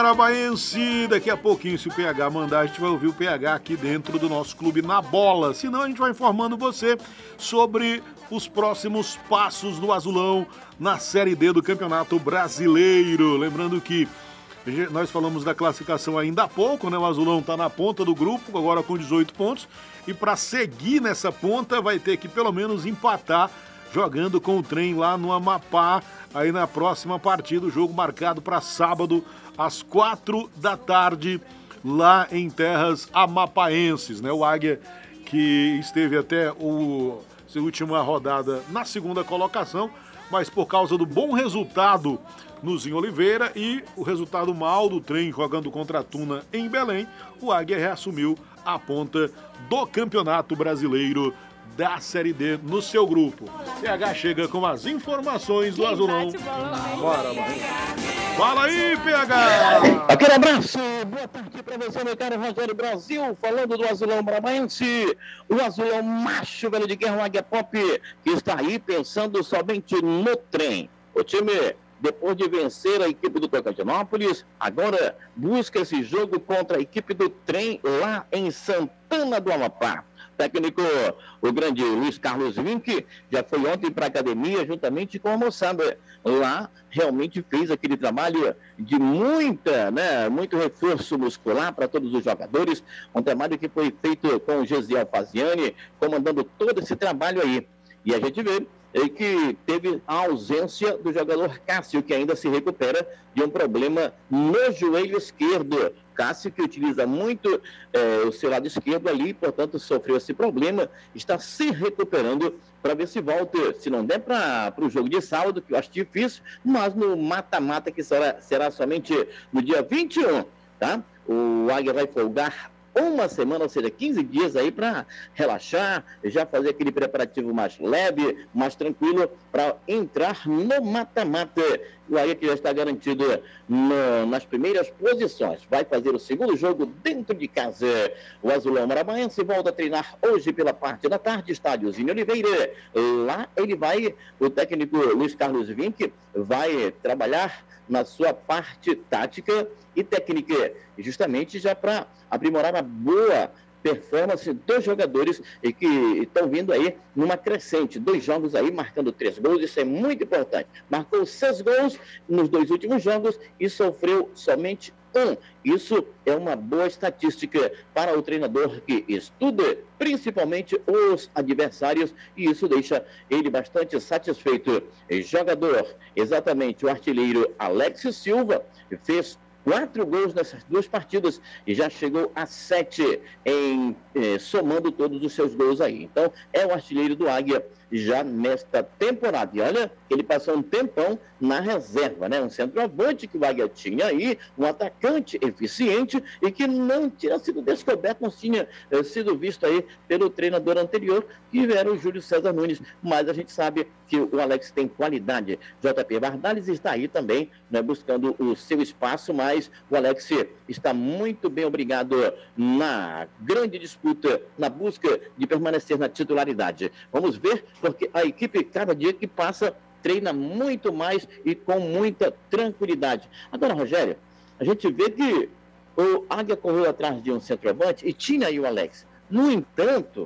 Paranaense, daqui a pouquinho, se o PH mandar, a gente vai ouvir o PH aqui dentro do nosso clube na bola. Senão, a gente vai informando você sobre os próximos passos do Azulão na Série D do Campeonato Brasileiro. Lembrando que nós falamos da classificação ainda há pouco, né? O Azulão está na ponta do grupo, agora com 18 pontos. E para seguir nessa ponta, vai ter que pelo menos empatar jogando com o Trem lá no Amapá, aí na próxima partida, o jogo marcado para sábado, às 4 da tarde, lá em terras amapaenses, né? O Águia, que esteve até a última rodada na segunda colocação, mas por causa do bom resultado no Zinho Oliveira e o resultado mal do Trem jogando contra a Tuna em Belém, o Águia reassumiu a ponta do Campeonato Brasileiro da Série D no seu grupo. PH chega com as informações do Azulão. Bora, fala aí, PH! Aquele abraço, boa tarde para você, meu caro Rogério Brasil, falando do Azulão Brabamense, o Azulão macho, velho de guerra, o Águia Pop, que está aí pensando somente no Trem. O time, depois de vencer a equipe do Tocantinópolis, agora busca esse jogo contra a equipe do Trem lá em Santana do Amapá. Técnico, o grande Luiz Carlos Vinck, já foi ontem para a academia juntamente com a moçada. Lá realmente fez aquele trabalho de muito reforço muscular para todos os jogadores. Um trabalho que foi feito com o Gesiel Faziani, comandando todo esse trabalho aí. E a gente vê que teve a ausência do jogador Cássio, que ainda se recupera de um problema no joelho esquerdo. Cássio, que utiliza muito o seu lado esquerdo ali, portanto, sofreu esse problema, está se recuperando para ver se volta, se não der para o jogo de sábado, que eu acho difícil, mas no mata-mata, que será somente no dia 21, tá? O Águia vai folgar uma semana, ou seja, 15 dias aí para relaxar, já fazer aquele preparativo mais leve, mais tranquilo, para entrar no mata-mata. O Águia que já está garantido nas primeiras posições. Vai fazer o segundo jogo dentro de casa. O Azulão Maranhense volta a treinar hoje pela parte da tarde, estádio Zinho Oliveira. Lá o técnico Luiz Carlos Vinck vai trabalhar na sua parte tática e técnica, justamente já para aprimorar a boa performance dos jogadores e que estão vindo aí numa crescente. 2 jogos aí, marcando 3 gols, isso é muito importante. Marcou 6 gols nos 2 últimos jogos e sofreu somente 1. Isso é uma boa estatística para o treinador que estuda principalmente os adversários e isso deixa ele bastante satisfeito. Jogador, exatamente, o artilheiro Alex Silva, fez 4 gols nessas 2 partidas e já chegou a 7 somando todos os seus gols aí. Então, é o artilheiro do Águia já nesta temporada. E olha, ele passou um tempão na reserva, né? Um centroavante que o Águia tinha aí, um atacante eficiente e que não tinha sido descoberto, não tinha sido visto aí pelo treinador anterior, que era o Júlio César Nunes. Mas a gente sabe que o Alex tem qualidade. JP Bardales está aí também, né, buscando o seu espaço, mas o Alex está muito bem, obrigado, na grande disputa, na busca de permanecer na titularidade. Vamos ver, porque a equipe, cada dia que passa, treina muito mais e com muita tranquilidade. Agora, Rogério, a gente vê que o Águia correu atrás de um centroavante e tinha aí o Alex. No entanto,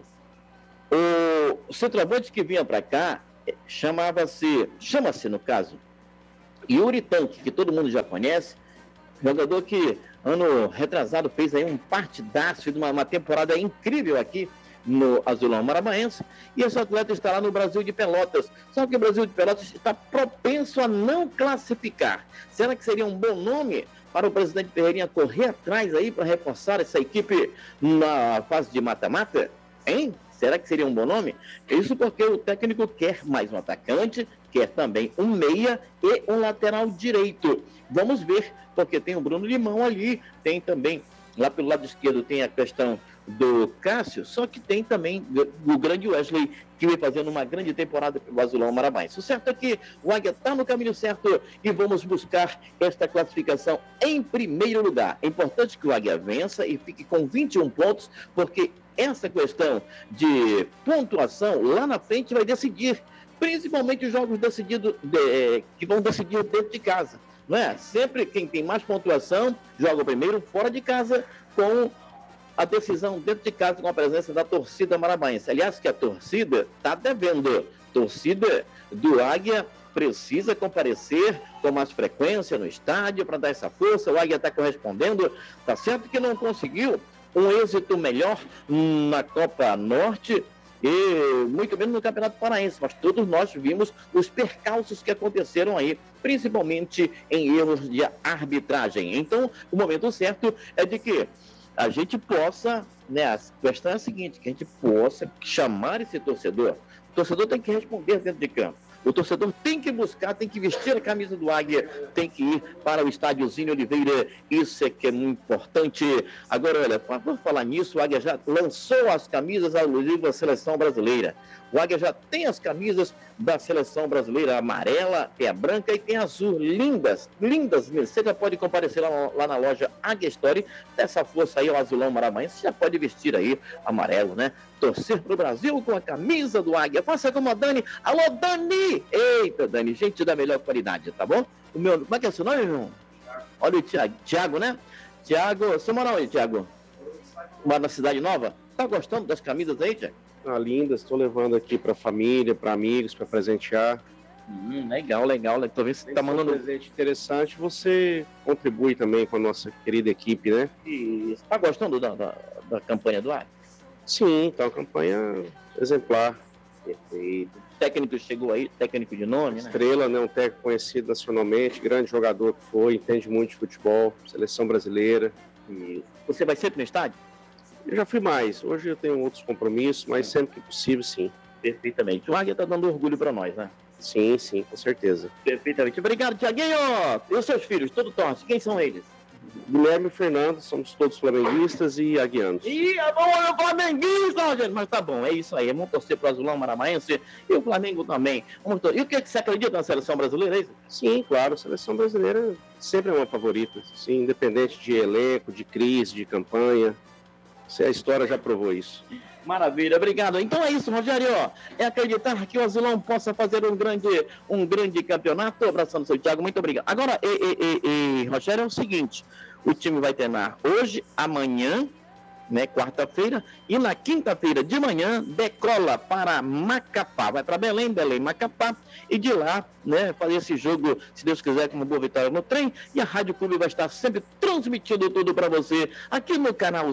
o centroavante que vinha para cá chama-se, no caso, Yuri Tanque, que todo mundo já conhece, jogador que ano retrasado fez aí um partidaço de uma temporada incrível aqui no Azulão Maranhense, e esse atleta está lá no Brasil de Pelotas. Só que o Brasil de Pelotas está propenso a não classificar. Será que seria um bom nome para o presidente Ferreirinha correr atrás aí para reforçar essa equipe na fase de mata-mata? Hein? Será que seria um bom nome? Isso porque o técnico quer mais um atacante, quer também um meia e um lateral direito. Vamos ver, porque tem o Bruno Limão ali, tem também, lá pelo lado esquerdo, tem a questão do Cássio, só que tem também o grande Wesley, que vem fazendo uma grande temporada pelo Azulão Maranhense. O certo é que o Águia está no caminho certo e vamos buscar esta classificação em primeiro lugar. É importante que o Águia vença e fique com 21 pontos, porque essa questão de pontuação lá na frente vai decidir, principalmente os jogos decididos que vão decidir dentro de casa. não é? Sempre quem tem mais pontuação joga o primeiro fora de casa, com a decisão dentro de casa, com a presença da torcida marabaense. Aliás, que a torcida está devendo. Torcida do Águia precisa comparecer com mais frequência no estádio para dar essa força. O Águia está correspondendo. Tá certo que não conseguiu um êxito melhor na Copa Norte e muito menos no Campeonato Paraense, mas todos nós vimos os percalços que aconteceram aí, principalmente em erros de arbitragem. Então, o momento certo é de que a gente possa, né, a questão é a seguinte, que a gente possa chamar esse torcedor. O torcedor tem que responder dentro de campo. O torcedor tem que buscar, tem que vestir a camisa do Águia, tem que ir para o estádiozinho Oliveira. Isso é que é muito importante. Agora, olha, por falar nisso, o Águia já lançou as camisas alusivas da seleção brasileira. O Águia já tem as camisas da seleção brasileira, amarela, tem a branca e tem a azul. Lindas, lindas mesmo. Você já pode comparecer lá na loja Águia Story, dessa força aí, o azulão maranhense, você já pode vestir aí amarelo, né? Torcer pro Brasil com a camisa do Águia. Faça como a Dani. Alô, Dani! Eita, Dani, gente da melhor qualidade, tá bom? Como é que é o seu nome, irmão? Olha o Thiago, né? Thiago, você mora onde, Thiago? Mora na Cidade Nova? Tá gostando das camisas aí, Thiago? Ah, lindas, estou levando aqui para família, para amigos, para presentear. Legal. Tô vendo que você tá mandando um presente interessante. Você contribui também com a nossa querida equipe, né? E você tá gostando da campanha do Águia? Sim, tá uma campanha exemplar. Perfeito. O técnico chegou aí, técnico de nome, né? Estrela, né? Um técnico conhecido nacionalmente, grande jogador que foi, entende muito de futebol, seleção brasileira. E você vai sempre no estádio? Eu já fui mais. Hoje eu tenho outros compromissos, mas sempre que possível, sim. Perfeitamente. O Águia está dando orgulho para nós, né? Sim, com certeza. Perfeitamente. Obrigado, Thiaguinho. E os seus filhos, todo torce, quem são eles? Guilherme e Fernando, somos todos flamenguistas e aguianos. Ih, é bom, eu flamenguista, gente. Mas tá bom, é isso aí. Vamos torcer pro Azulão Maranhense e o Flamengo também. E o que você acredita na seleção brasileira, é isso? Sim, claro. A seleção brasileira sempre é uma favorita. Sim, independente de elenco, de crise, de campanha. A história já provou isso. Maravilha, obrigado. Então é isso, Rogério. É acreditar que o Azulão possa fazer um grande campeonato. Abraçando o seu Thiago, muito obrigado. Agora, Rogério, é o seguinte: o time vai treinar hoje, amanhã, né, quarta-feira, e na quinta-feira de manhã decola para Macapá. Vai para Belém, Macapá, e de lá, né, fazer esse jogo, se Deus quiser, com uma boa vitória no trem. E a Rádio Clube vai estar sempre transmitindo tudo para você aqui no canal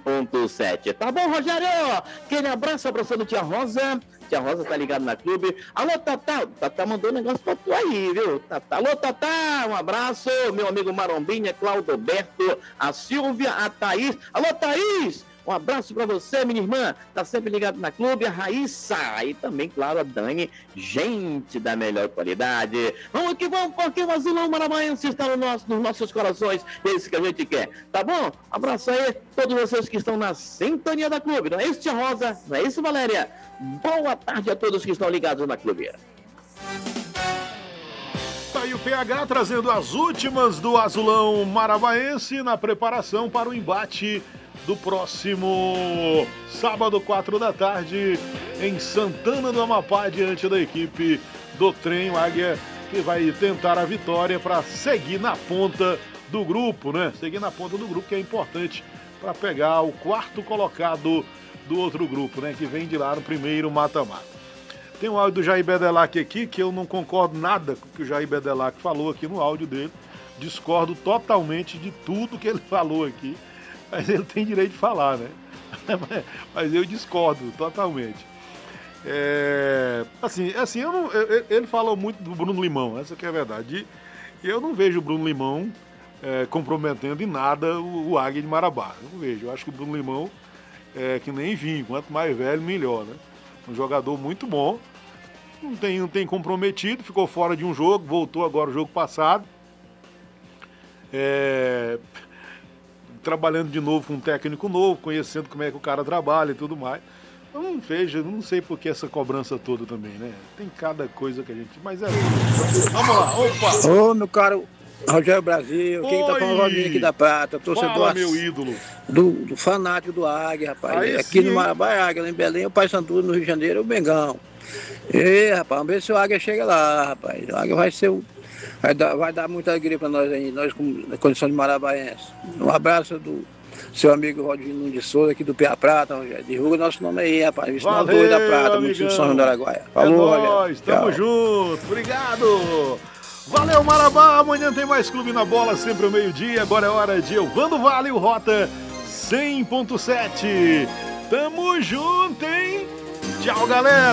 100.7. Tá bom, Rogério? Aquele abraço, abraçando Tia Rosa. Tia Rosa tá ligada na Clube. Alô, Tatá. Tatá mandou um negócio pra tu aí, viu? Tatá. Alô, Tatá. Um abraço. Meu amigo Marombinha, Claudio Alberto, a Silvia, a Thaís. Alô, Thaís. Um abraço para você, minha irmã. Tá sempre ligado na Clube. A Raíssa. E também, claro, a Dani. Gente da melhor qualidade. Vamos que vamos, porque o Azulão Maranhense está nos nossos corações. É isso que a gente quer. Tá bom? Abraço aí todos vocês que estão na sintonia da Clube. Não é isso, Tia Rosa? Não é isso, Valéria? Boa tarde a todos que estão ligados na Clube. Tá aí o PH trazendo as últimas do Azulão Maranhense na preparação para o embate do próximo sábado, 4 da tarde, em Santana do Amapá, diante da equipe do Trem Águia, que vai tentar a vitória para seguir na ponta do grupo, né? Seguir na ponta do grupo, que é importante para pegar o quarto colocado do outro grupo, né? Que vem de lá no primeiro mata-mata. Tem um áudio do Jair Bedelac aqui, que eu não concordo nada com o que o Jair Bedelac falou aqui no áudio dele. Discordo totalmente de tudo que ele falou aqui. Mas ele tem direito de falar, né? Mas eu discordo totalmente. Ele falou muito do Bruno Limão, essa que é a verdade. E eu não vejo o Bruno Limão comprometendo em nada o Águia de Marabá. Eu não vejo. Eu acho que o Bruno Limão é que nem vinho. Quanto mais velho, melhor, né? Um jogador muito bom. Não tem comprometido, ficou fora de um jogo, voltou agora o jogo passado. Trabalhando de novo com um técnico novo, conhecendo como é que o cara trabalha e tudo mais. Eu não vejo, não sei por que essa cobrança toda também, né? Tem cada coisa que a gente... Mas vamos lá, opa! Ô, meu caro Rogério Brasil, quem tá falando aqui da Prata, torcedor. Fala, meu ídolo. Do fanático do Águia, rapaz. Aí aqui sim. No Marabá é Águia, lá em Belém, o Paysandu, no Rio de Janeiro, é o Mengão. E, rapaz, vamos ver se o Águia chega lá, rapaz. O Águia vai ser Vai dar muita alegria para nós aí, nós na condição de marabaense. Um abraço do seu amigo Rodrigo Nunes de Souza, aqui do Pia Prata, Rogério. Divulga nosso nome aí, rapaz. Vicinal Doido da Prata, município de São João do Araguaia. Falou, é nóis, tamo junto. Obrigado. Valeu, Marabá. Amanhã tem mais Clube na Bola, sempre ao meio-dia. Agora é hora de Elvando Vale, o Rota 100.7. Tamo junto, hein? Tchau, galera.